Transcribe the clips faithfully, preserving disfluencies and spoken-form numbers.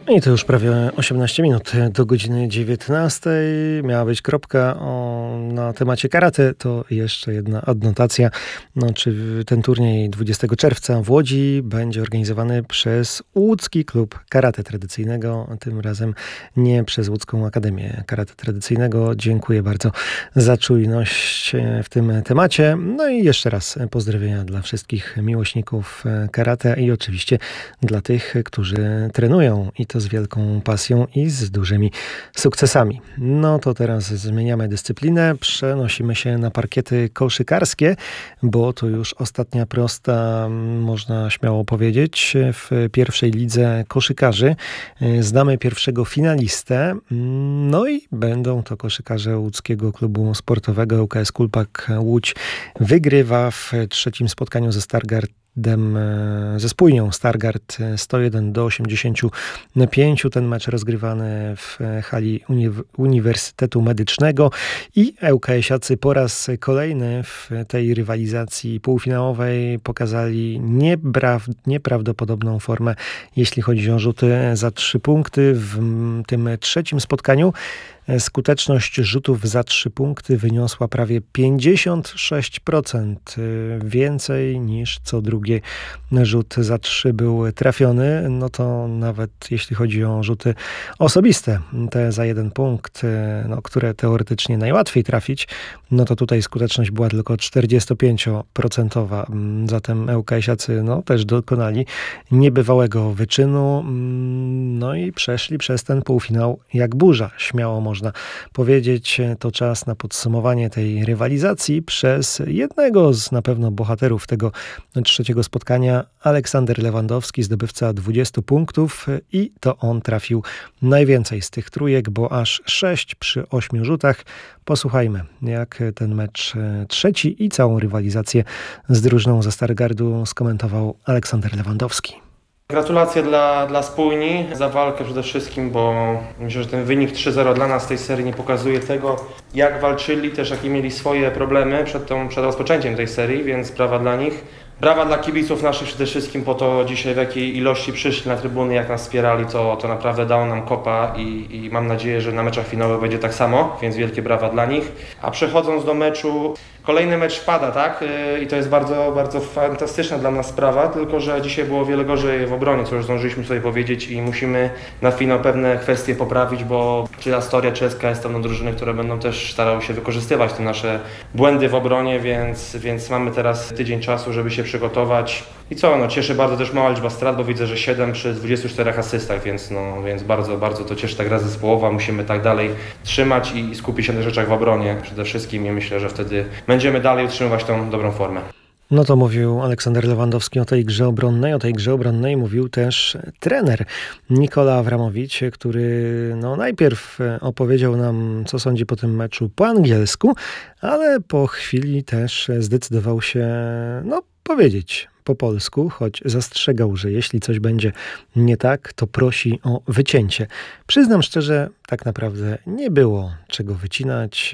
I to już prawie osiemnaście minut do godziny dziewiętnastej. Miała być kropka o, na temacie karate. To jeszcze jedna adnotacja. No, czy ten turniej dwudziestego czerwca w Łodzi będzie organizowany przez Łódzki Klub Karate Tradycyjnego. Tym razem nie przez Łódzką Akademię Karate Tradycyjnego. Dziękuję bardzo za czujność w tym temacie. No i jeszcze raz pozdrowienia dla wszystkich miłośników karate i oczywiście dla tych, którzy trenują i to z wielką pasją i z dużymi sukcesami. No to teraz zmieniamy dyscyplinę, przenosimy się na parkiety koszykarskie, bo to już ostatnia prosta, można śmiało powiedzieć, w pierwszej lidze koszykarzy. Znamy pierwszego finalistę, no i będą to koszykarze Łódzkiego Klubu Sportowego. ŁKS Kulpak Łódź wygrywa w trzecim spotkaniu ze Stargard ze Spójnią Stargard sto jeden do osiemdziesięciu pięciu. Ten mecz rozgrywany w hali Uni- Uniwersytetu Medycznego i ŁKS-iacy po raz kolejny w tej rywalizacji półfinałowej pokazali niebra- nieprawdopodobną formę, jeśli chodzi o rzuty za trzy punkty. W tym trzecim spotkaniu skuteczność rzutów za trzy punkty wyniosła prawie pięćdziesiąt sześć procent. Więcej niż co drugi rzut za trzy był trafiony. No to nawet jeśli chodzi o rzuty osobiste, te za jeden punkt, no, które teoretycznie najłatwiej trafić, no to tutaj skuteczność była tylko czterdzieści pięć procent. Zatem ŁKS-iacy no, też dokonali niebywałego wyczynu. No i przeszli przez ten półfinał jak burza, śmiało można powiedzieć. To czas na podsumowanie tej rywalizacji przez jednego z na pewno bohaterów tego trzeciego spotkania, Aleksander Lewandowski, zdobywca dwudziestu punktów, i to on trafił najwięcej z tych trójek, bo aż sześć przy ośmiu rzutach. Posłuchajmy, jak ten mecz trzeci i całą rywalizację z drużyną ze Stargardu skomentował Aleksander Lewandowski. Gratulacje dla, dla Spójni za walkę przede wszystkim, bo myślę, że ten wynik trzy zero dla nas w tej serii nie pokazuje tego, jak walczyli, też jakie mieli swoje problemy przed, tą, przed rozpoczęciem tej serii, więc brawa dla nich. Brawa dla kibiców naszych przede wszystkim po to dzisiaj w jakiej ilości przyszli na trybuny, jak nas wspierali, to, to naprawdę dało nam kopa i, i mam nadzieję, że na meczach finałowych będzie tak samo, więc wielkie brawa dla nich. A przechodząc do meczu, kolejny mecz wpada, tak? I to jest bardzo, bardzo fantastyczna dla nas sprawa, tylko że dzisiaj było wiele gorzej w obronie, co już zdążyliśmy sobie powiedzieć i musimy na finał pewne kwestie poprawić, bo czy Astoria, czy S K S to będą drużyny, które będą też starały się wykorzystywać te nasze błędy w obronie, więc, więc mamy teraz tydzień czasu, żeby się przygotować. I co, no cieszy bardzo też mała liczba strat, bo widzę, że siedem przy dwudziestu czterech asystach, więc, no, więc bardzo, bardzo to cieszy ta gra zespołowa. Musimy tak dalej trzymać i skupić się na rzeczach w obronie przede wszystkim i myślę, że wtedy będziemy dalej utrzymywać tą dobrą formę. No to mówił Aleksander Lewandowski o tej grze obronnej. O tej grze obronnej mówił też trener Nikola Awramowicz, który no najpierw opowiedział nam, co sądzi po tym meczu po angielsku, ale po chwili też zdecydował się no, powiedzieć po polsku, choć zastrzegał, że jeśli coś będzie nie tak, to prosi o wycięcie. Przyznam szczerze, tak naprawdę nie było czego wycinać.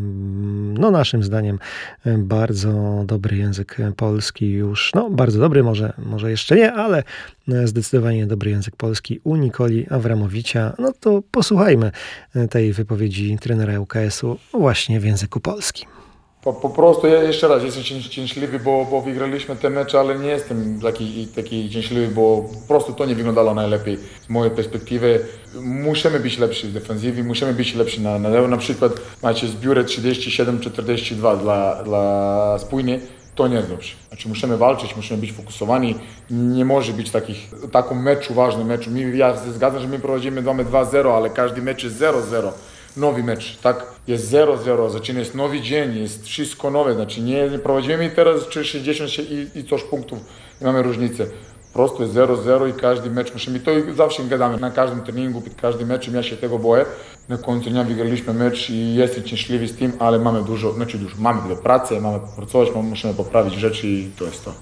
No naszym zdaniem bardzo dobry język polski już, no bardzo dobry, może, może jeszcze nie, ale zdecydowanie dobry język polski u Nikoli Awramowicza. No to posłuchajmy tej wypowiedzi trenera ŁKS-u właśnie w języku polskim. Po, po prostu ja jeszcze raz jestem szczęśliwy, bo, bo wygraliśmy te mecze, ale nie jestem taki, taki szczęśliwy, bo po prostu to nie wyglądało najlepiej z mojej perspektywy. Musimy być lepsi w defensywie, musimy być lepsi na, na, na przykład macie zbiórę trzydzieści siedem czterdzieści dwa dla, dla Spójni. To nie jest dobrze. Znaczy musimy walczyć, musimy być fokusowani. Nie może być takich, taką meczu, ważnym meczu. Ja zgadzam, że my prowadzimy dwa zero, ale każdy mecz jest zero zero. Nowy mecz, tak? Jest zero zero, zaczyna jest nowy dzień, jest wszystko nowe, znaczy nie, nie prowadzimy teraz czy sześćdziesiąt i, i coś punktów, nie mamy różnicy. Po prostu jest zero zero i każdy mecz musimy, to zawsze gadamy, na każdym treningu, przed każdym meczem, ja się tego boję. Na końcu dnia wygraliśmy mecz i jestem szczęśliwy z tym, ale mamy dużo, znaczy dużo, mamy do pracy, mamy pracować, musimy poprawić rzeczy i to jest to.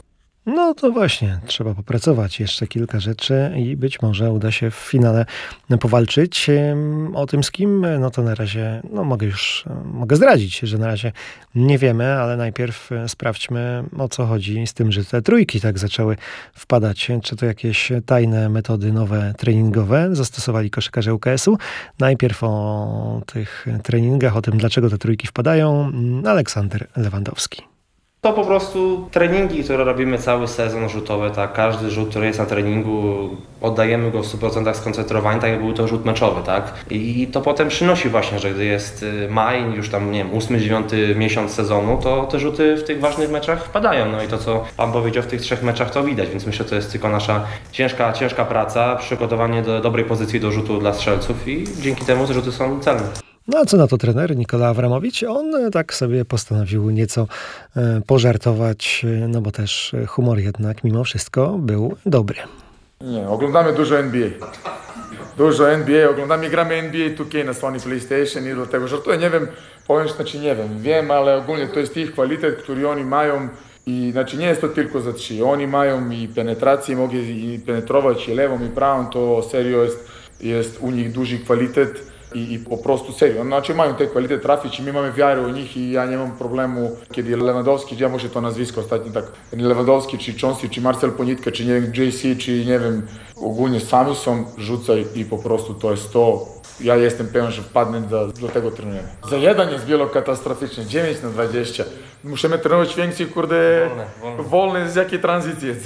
No to właśnie, trzeba popracować jeszcze kilka rzeczy i być może uda się w finale powalczyć. Ym, O tym z kim, no to na razie, no mogę już, e, mogę zdradzić, że na razie nie wiemy, ale najpierw e, sprawdźmy, o co chodzi z tym, że te trójki tak zaczęły wpadać. Czy to jakieś tajne metody nowe treningowe zastosowali koszykarze U K S u? Najpierw o tych treningach, o tym, dlaczego te trójki wpadają, mm, Aleksander Lewandowski. To po prostu treningi, które robimy cały sezon rzutowy, tak, każdy rzut, który jest na treningu, oddajemy go w stu procentach skoncentrowani, tak jak był to rzut meczowy, tak. I to potem przynosi właśnie, że gdy jest maj, już tam, nie wiem, ósmy, dziewiąty miesiąc sezonu, to te rzuty w tych ważnych meczach wpadają. No i to, co Pan powiedział, w tych trzech meczach to widać, więc myślę, że to jest tylko nasza ciężka, ciężka praca, przygotowanie do dobrej pozycji do rzutu dla strzelców i dzięki temu te rzuty są celne. No a co na to trener Nikola Awramowicz? On e, tak sobie postanowił nieco e, pożartować, e, no bo też e, humor jednak mimo wszystko był dobry. Nie, oglądamy dużo N B A. Dużo N B A, oglądamy, gramy N B A two K na Sony PlayStation i dlatego żartuję, nie wiem, powiem, znaczy nie wiem, wiem, ale ogólnie to jest ich kwalitet, który oni mają i znaczy nie jest to tylko za trzy, oni mają i penetrację, mogą i penetrować i lewą i prawą, to serio jest, jest u nich duży kwalitet. I, I po prostu serio, znaczy mają te kwalitet trafić i my mamy wiarę u nich i ja nie mam problemu, kiedy Lewandowski, ja muszę to nazwisko ostatnio tak, Lewandowski, czy Chauncey, czy Marcel Ponitka, czy nie wiem, J C, czy nie wiem, ogólnie sami są, rzucaj i po prostu to jest to. Ja jestem pewien, że wpadnę do, do tego trenera. Za jeden jest wielokatastrofyczny, dziewięć na dwadzieścia. Musimy trenować więcej, kurde, wolne, wolne. wolne z jakiej tranzycji, co?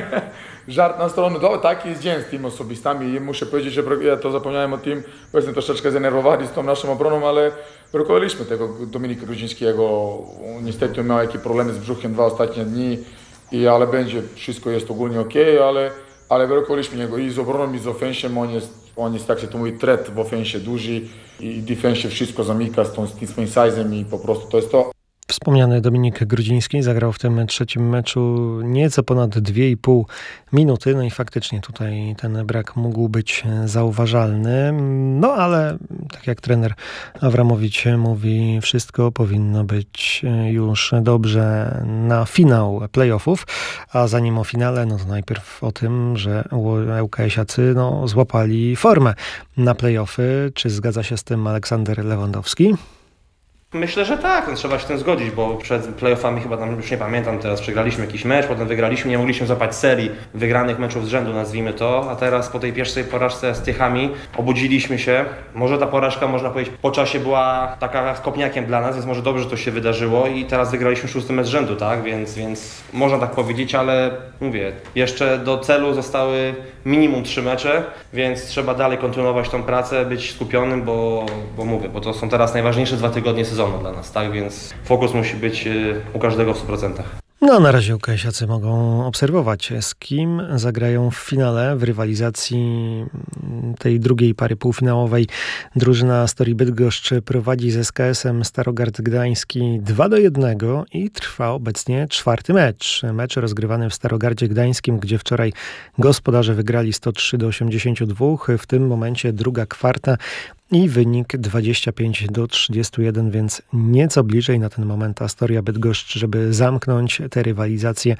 Żart na stronę, no, taki jest dzień z tymi osobistami i muszę powiedzieć, że ja to zapomniałem o tym, bo jestem troszeczkę zdenerwowany z tą naszą obroną, ale brakowaliśmy tego Dominika Grudzińskiego. Niestety miał jakieś problemy z brzuchem dwa ostatnie dni, i, ale będzie, wszystko jest ogólnie ok, ale, ale brakowaliśmy niego i z obroną i z ofensem, on jest, on jest tak się to mówi, threat w ofensie duży i w defensie wszystko zamyka z, tą, z tym swoim size'em i po prostu to jest to. Wspomniany Dominik Grudziński zagrał w tym trzecim meczu nieco ponad dwie i pół minuty. No i faktycznie tutaj ten brak mógł być zauważalny. No ale tak jak trener Awramowicz mówi, wszystko powinno być już dobrze na finał playoffów. A zanim o finale, no to najpierw o tym, że ŁKS-iacy no, złapali formę na playoffy. Czy zgadza się z tym Aleksander Lewandowski? Myślę, że tak, no, trzeba się tym zgodzić, bo przed playoffami chyba tam, już nie pamiętam, teraz przegraliśmy jakiś mecz, potem wygraliśmy, nie mogliśmy złapać serii wygranych meczów z rzędu, nazwijmy to, a teraz po tej pierwszej porażce z Tychami obudziliśmy się. Może ta porażka, można powiedzieć, po czasie była taka kopniakiem dla nas, więc może dobrze, że to się wydarzyło i teraz wygraliśmy szósty mecz z rzędu, tak, więc, więc można tak powiedzieć, ale mówię, jeszcze do celu zostały minimum trzy mecze, więc trzeba dalej kontynuować tą pracę, być skupionym, bo, bo mówię, bo to są teraz najważniejsze dwa tygodnie sezonu dla nas, tak? Więc fokus musi być u każdego w stu procentach. No na razie ŁKS-iacy mogą obserwować, z kim zagrają w finale w rywalizacji tej drugiej pary półfinałowej. Drużyna Storii Bydgoszcz prowadzi z S K S-em Starogard Gdański dwa do jednego i trwa obecnie czwarty mecz. Mecz rozgrywany w Starogardzie Gdańskim, gdzie wczoraj gospodarze wygrali sto trzy do osiemdziesięciu dwóch. W tym momencie druga kwarta i wynik dwadzieścia pięć do trzydziestu jeden, więc nieco bliżej na ten moment Astoria Bydgoszcz, żeby zamknąć tę rywalizację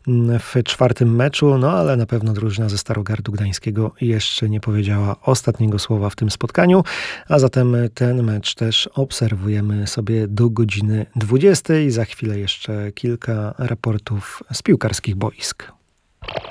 w czwartym meczu, no ale na pewno drużyna ze Starogardu Gdańskiego jeszcze nie powiedziała ostatniego słowa w tym spotkaniu, a zatem ten mecz też obserwujemy sobie do godziny dwudziestej. Za chwilę jeszcze kilka raportów z piłkarskich boisk.